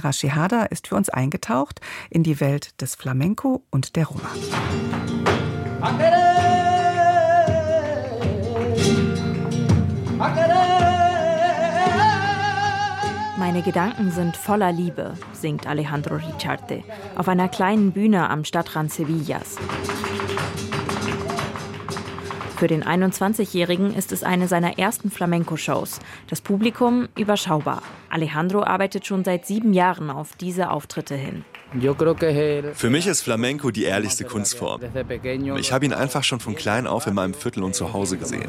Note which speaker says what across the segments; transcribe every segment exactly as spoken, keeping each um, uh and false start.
Speaker 1: Sarah Schehada ist für uns eingetaucht in die Welt des Flamenco und der Roma.
Speaker 2: Meine Gedanken sind voller Liebe, singt Alejandro Richarte auf einer kleinen Bühne am Stadtrand Sevillas. Für den einundzwanzigjährigen ist es eine seiner ersten Flamenco-Shows. Das Publikum überschaubar. Alejandro arbeitet schon seit sieben Jahren auf diese Auftritte hin.
Speaker 3: Für mich ist Flamenco die ehrlichste Kunstform. Ich habe ihn einfach schon von klein auf in meinem Viertel und zu Hause gesehen.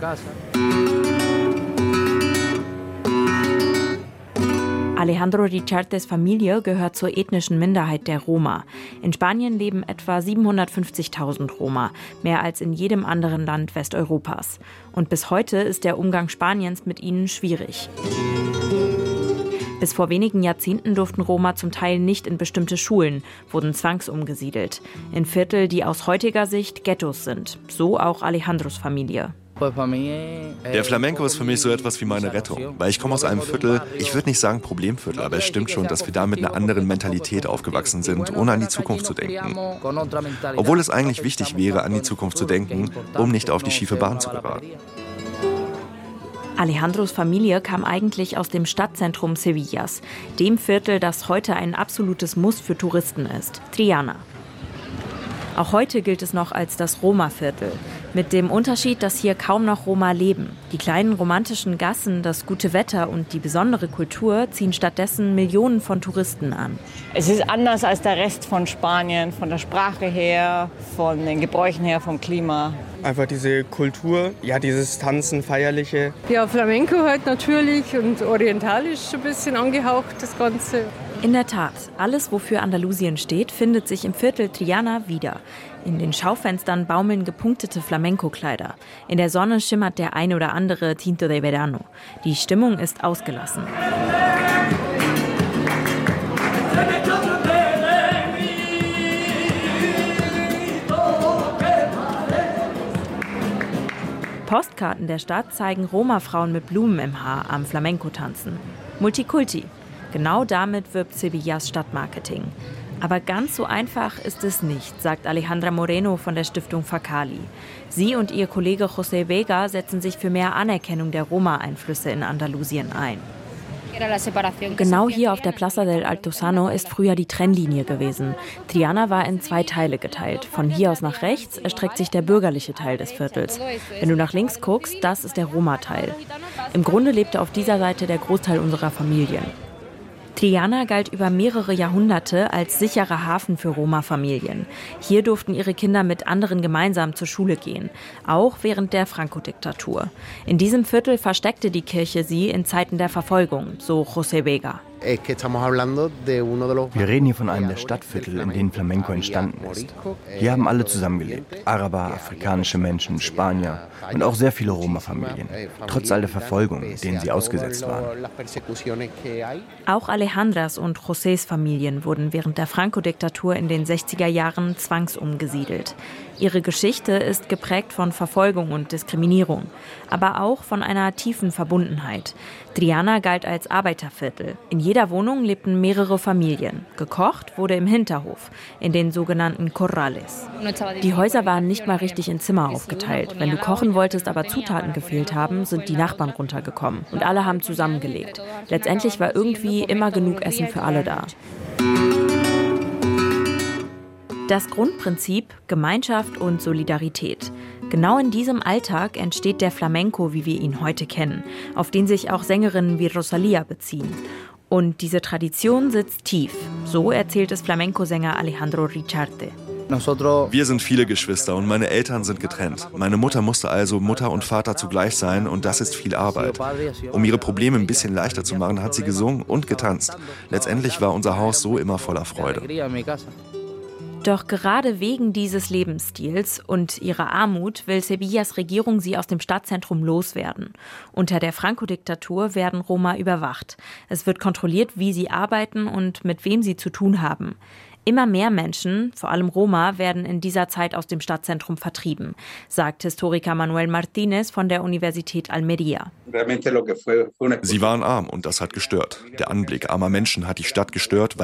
Speaker 2: Alejandro Richartes Familie gehört zur ethnischen Minderheit der Roma. In Spanien leben etwa siebenhundertfünfzigtausend Roma, mehr als in jedem anderen Land Westeuropas. Und bis heute ist der Umgang Spaniens mit ihnen schwierig. Bis vor wenigen Jahrzehnten durften Roma zum Teil nicht in bestimmte Schulen, wurden zwangsumgesiedelt. In Viertel, die aus heutiger Sicht Ghettos sind. So auch Alejandros Familie.
Speaker 3: Der Flamenco ist für mich so etwas wie meine Rettung, weil ich komme aus einem Viertel, ich würde nicht sagen Problemviertel, aber es stimmt schon, dass wir da mit einer anderen Mentalität aufgewachsen sind, ohne an die Zukunft zu denken. Obwohl es eigentlich wichtig wäre, an die Zukunft zu denken, um nicht auf die schiefe Bahn zu geraten.
Speaker 2: Alejandros Familie kam eigentlich aus dem Stadtzentrum Sevillas, dem Viertel, das heute ein absolutes Muss für Touristen ist, Triana. Auch heute gilt es noch als das Roma-Viertel, mit dem Unterschied, dass hier kaum noch Roma leben. Die kleinen romantischen Gassen, das gute Wetter und die besondere Kultur ziehen stattdessen Millionen von Touristen an.
Speaker 4: Es ist anders als der Rest von Spanien, von der Sprache her, von den Gebräuchen her, vom Klima.
Speaker 5: Einfach diese Kultur, ja, dieses Tanzen, Feierliche.
Speaker 6: Ja, Flamenco halt natürlich und orientalisch ein bisschen angehaucht, das Ganze.
Speaker 2: In der Tat, alles, wofür Andalusien steht, findet sich im Viertel Triana wieder. In den Schaufenstern baumeln gepunktete Flamenco-Kleider. In der Sonne schimmert der ein oder andere Tinto de Verano. Die Stimmung ist ausgelassen. Postkarten der Stadt zeigen Roma-Frauen mit Blumen im Haar am Flamenco tanzen. Multikulti. Genau damit wirbt Sevillas Stadtmarketing. Aber ganz so einfach ist es nicht, sagt Alejandra Moreno von der Stiftung Facali. Sie und ihr Kollege José Vega setzen sich für mehr Anerkennung der Roma-Einflüsse in Andalusien ein. Genau hier auf der Plaza del Altozano ist früher die Trennlinie gewesen. Triana war in zwei Teile geteilt. Von hier aus nach rechts erstreckt sich der bürgerliche Teil des Viertels. Wenn du nach links guckst, das ist der Roma-Teil. Im Grunde lebte auf dieser Seite der Großteil unserer Familien. Triana galt über mehrere Jahrhunderte als sicherer Hafen für Roma-Familien. Hier durften ihre Kinder mit anderen gemeinsam zur Schule gehen, auch während der Franco-Diktatur. In diesem Viertel versteckte die Kirche sie in Zeiten der Verfolgung, so José Vega.
Speaker 7: Wir reden hier von einem der Stadtviertel, in denen Flamenco entstanden ist. Hier haben alle zusammengelebt. Araber, afrikanische Menschen, Spanier und auch sehr viele Roma-Familien. Trotz all der Verfolgung, denen sie ausgesetzt waren.
Speaker 2: Auch Alejandras und Josés Familien wurden während der Franco-Diktatur in den sechziger Jahren zwangsumgesiedelt. Ihre Geschichte ist geprägt von Verfolgung und Diskriminierung, aber auch von einer tiefen Verbundenheit. Triana galt als Arbeiterviertel. In jeder Wohnung lebten mehrere Familien. Gekocht wurde im Hinterhof, in den sogenannten Corrales. Die Häuser waren nicht mal richtig in Zimmer aufgeteilt. Wenn du kochen wolltest, aber Zutaten gefehlt haben, sind die Nachbarn runtergekommen. Und alle haben zusammengelebt. Letztendlich war irgendwie immer genug Essen für alle da. Das Grundprinzip Gemeinschaft und Solidarität. Genau in diesem Alltag entsteht der Flamenco, wie wir ihn heute kennen, auf den sich auch Sängerinnen wie Rosalía beziehen. Und diese Tradition sitzt tief. So erzählt es Flamenco-Sänger Alejandro Richarte.
Speaker 3: Wir sind viele Geschwister und meine Eltern sind getrennt. Meine Mutter musste also Mutter und Vater zugleich sein und das ist viel Arbeit. Um ihre Probleme ein bisschen leichter zu machen, hat sie gesungen und getanzt. Letztendlich war unser Haus so immer voller Freude.
Speaker 2: Doch gerade wegen dieses Lebensstils und ihrer Armut will Sevillas Regierung sie aus dem Stadtzentrum loswerden. Unter der Franco-Diktatur werden Roma überwacht. Es wird kontrolliert, wie sie arbeiten und mit wem sie zu tun haben. Immer mehr Menschen, vor allem Roma, werden in dieser Zeit aus dem Stadtzentrum vertrieben, sagt Historiker Manuel Martínez von der Universität Almería.
Speaker 3: Sie waren arm und das hat gestört. Der Anblick armer Menschen hat die Stadt gestört, weil